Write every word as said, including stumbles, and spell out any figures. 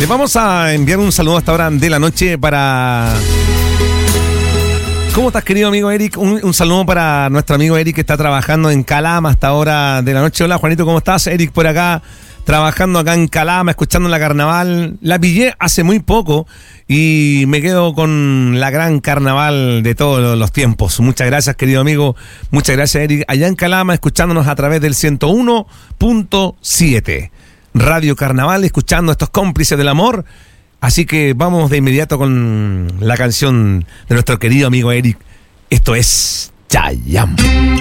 Le vamos a enviar un saludo a esta hora de la noche para... ¿Cómo estás, querido amigo Eric? Un, un saludo para nuestro amigo Eric que está trabajando en Calama hasta ahora de la noche. Hola, Juanito, ¿cómo estás? Eric por acá, trabajando acá en Calama, escuchando la carnaval. La pillé hace muy poco y me quedo con la gran carnaval de todos los tiempos. Muchas gracias, querido amigo. Muchas gracias, Eric. Allá en Calama, escuchándonos a través del ciento uno punto siete. Radio Carnaval, escuchando estos cómplices del amor. Así que vamos de inmediato con la canción de nuestro querido amigo Eric. Esto es Chayanne.